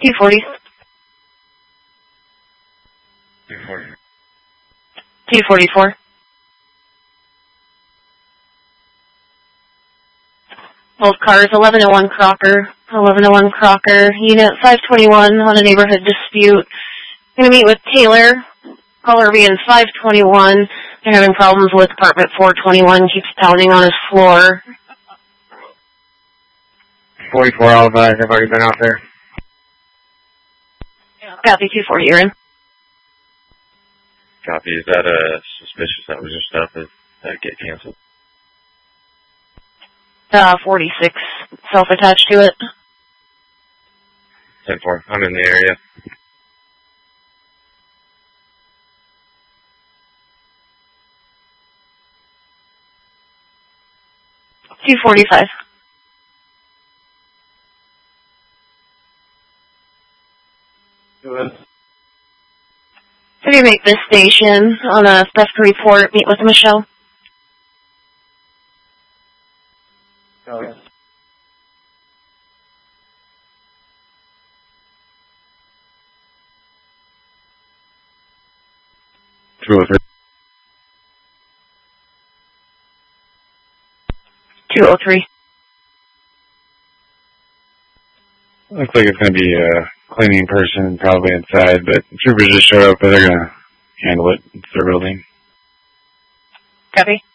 240. 240. 244. Both cars, 1101 Crocker. 1101 Crocker. Unit 521 on a neighborhood dispute. Going to meet with Taylor. Caller being 521. They're having problems with apartment 421. Keeps pounding on his floor. 44 Alva, I've already been out there. Copy, 240, you're in. Copy. Is that suspicious that was your stuff? Did that get canceled? 46. Self-attached to it. 10-4. I'm in the area. $245. If you make this station on a theft report, meet with Michelle. Oh, yes. $203. 203. Looks like it's going to be a cleaning person probably inside, but troopers just showed up, but they're going to handle it. It's their building. Copy.